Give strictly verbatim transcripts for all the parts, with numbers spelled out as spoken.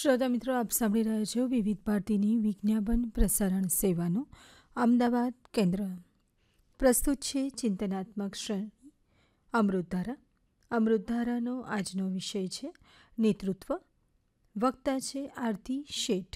શ્રોતા મિત્રો, આપ સાંભળી રહ્યા છો વિવિધ ભારતીની વિજ્ઞાપન પ્રસારણ સેવાનું અમદાવાદ કેન્દ્ર. પ્રસ્તુત છે ચિંતનાત્મક શ્રેણી અમૃતધારા. અમૃતધારાનો આજનો વિષય છે નેતૃત્વ. વક્તા છે આરતી શેઠ.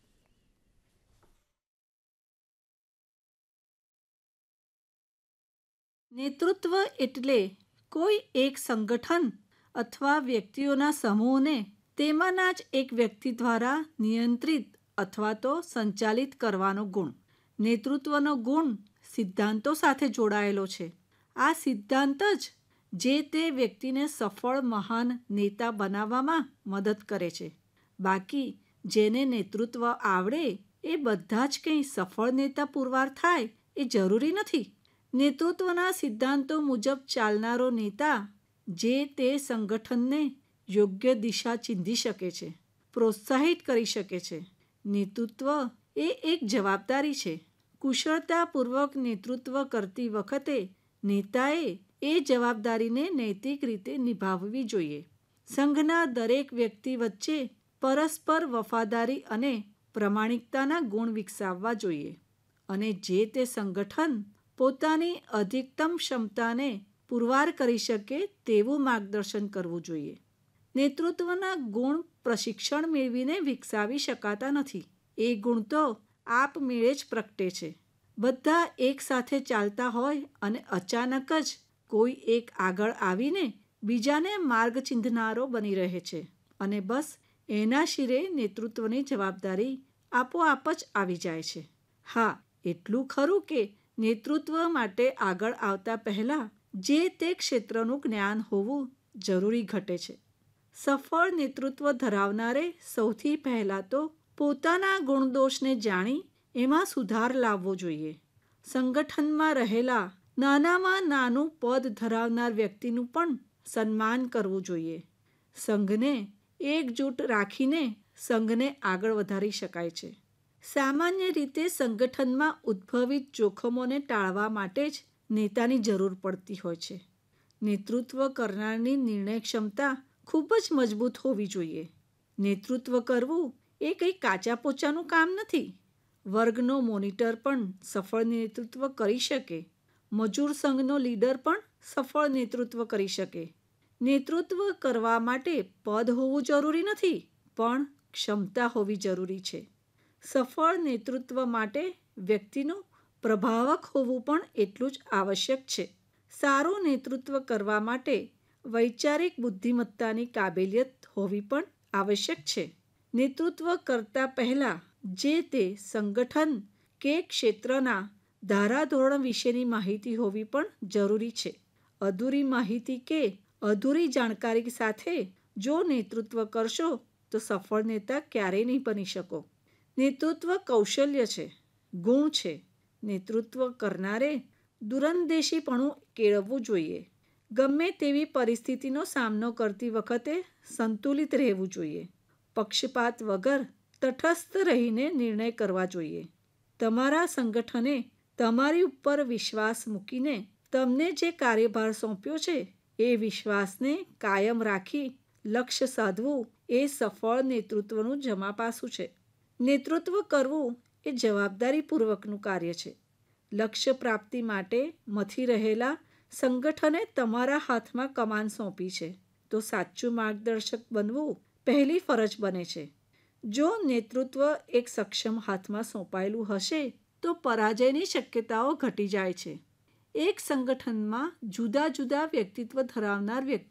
નેતૃત્વ એટલે કોઈ એક સંગઠન અથવા વ્યક્તિઓના સમૂહને તેમાંના જ એક વ્યક્તિ દ્વારા નિયંત્રિત અથવા તો સંચાલિત કરવાનો ગુણ. નેતૃત્વનો ગુણ સિદ્ધાંતો સાથે જોડાયેલો છે. આ સિદ્ધાંત જ જે તે વ્યક્તિને સફળ મહાન નેતા બનાવવામાં મદદ કરે છે. બાકી જેને નેતૃત્વ આવડે એ બધા જ કંઈ સફળ નેતા પુરવાર થાય એ જરૂરી નથી. નેતૃત્વના સિદ્ધાંતો મુજબ ચાલનારો નેતા જે તે સંગઠનને યોગ્ય દિશા ચીંધી શકે છે, પ્રોત્સાહિત કરી શકે છે. નેતૃત્વ એ એક જવાબદારી છે. કુશળતાપૂર્વક નેતૃત્વ કરતી વખતે નેતાએ એ જવાબદારીને નૈતિક રીતે નિભાવવી જોઈએ. સંઘના દરેક વ્યક્તિ વચ્ચે પરસ્પર વફાદારી અને પ્રમાણિકતાના ગુણ વિકસાવવા જોઈએ અને જે તે સંગઠન પોતાની અધિકતમ ક્ષમતાને પુરવાર કરી શકે તેવું માર્ગદર્શન કરવું જોઈએ. નેતૃત્વના ગુણ પ્રશિક્ષણ મેળવીને વિકસાવી શકાતા નથી. એ ગુણ તો આપમેળે જ પ્રગટે છે. બધા એક સાથે ચાલતા હોય અને અચાનક જ કોઈ એક આગળ આવીને બીજાને માર્ગ ચીંધનારો બની રહે છે અને બસ એના શિરે નેતૃત્વની જવાબદારી આપોઆપ જ આવી જાય છે. હા, એટલું ખરું કે નેતૃત્વ માટે આગળ આવતા પહેલાં જે તે ક્ષેત્રનું જ્ઞાન હોવું જરૂરી ઘટે છે. સફળ નેતૃત્વ ધરાવનારે સૌથી પહેલાં તો પોતાના ગુણદોષને જાણી એમાં સુધાર લાવવો જોઈએ. સંગઠનમાં રહેલા નાનામાં નાનું પદ ધરાવનાર વ્યક્તિનું પણ સન્માન કરવું જોઈએ. સંઘને એકજૂટ રાખીને સંઘને આગળ વધારી શકાય છે. સામાન્ય રીતે સંગઠનમાં ઉદ્ભવિત જોખમોને ટાળવા માટે જ નેતાની જરૂર પડતી હોય છે. નેતૃત્વ કરનારની નિર્ણય ક્ષમતા ખૂબ જ મજબૂત હોવી જોઈએ. નેતૃત્વ કરવું એ કંઈ કાચા પોચાનું કામ નથી. વર્ગનો મોનિટર પણ સફળ નેતૃત્વ કરી શકે. મજૂર સંઘનો લીડર પણ સફળ નેતૃત્વ કરી શકે. નેતૃત્વ કરવા માટે પદ હોવું જરૂરી નથી, પણ ક્ષમતા હોવી જરૂરી છે. સફળ નેતૃત્વ માટે વ્યક્તિનું પ્રભાવક હોવું પણ એટલું જ આવશ્યક છે. સારું નેતૃત્વ કરવા માટે વૈચારિક બુદ્ધિમત્તાની કાબેલિયત હોવી પણ આવશ્યક છે. નેતૃત્વ કરતા પહેલાં જે તે સંગઠન કે ક્ષેત્રના ધારાધોરણ વિશેની માહિતી હોવી પણ જરૂરી છે. અધૂરી માહિતી કે અધૂરી જાણકારી સાથે જો નેતૃત્વ કરશો તો સફળ નેતા ક્યારેય નહીં બની શકો. નેતૃત્વ કૌશલ્ય છે, ગુણ છે. નેતૃત્વ કરનારે દૂરંદેશીપણું કેળવવું જોઈએ. ગમે તેવી પરિસ્થિતિનો સામનો કરતી વખતે સંતુલિત રહેવું જોઈએ. પક્ષપાત વગર તટસ્થ રહીને નિર્ણય કરવા જોઈએ. તમારા સંગઠને તમારી ઉપર વિશ્વાસ મૂકીને તમને જે કાર્યભાર સોંપ્યો છે એ વિશ્વાસને કાયમ રાખી લક્ષ્ય સાધવું એ સફળ નેતૃત્વનું જમાપાસું છે. નેતૃત્વ કરવું એ જવાબદારીપૂર્વકનું કાર્ય છે. લક્ષ્ય પ્રાપ્તિ માટે મથી રહેલા સંગઠને તમારા હાથમાં કમાન સોંપી છે તો સાચું માર્ગદર્શક બનવું પહેલી ફરજ બને છે. જો નેતૃત્વ એક સક્ષમ હાથમાં સોંપાયેલું હશે તો પરાજયની શક્યતાઓ ઘટી જાય છે. એક સંગઠનમાં જુદા જુદા વ્યક્તિત્વ ધરાવનાર વ્યક્તિ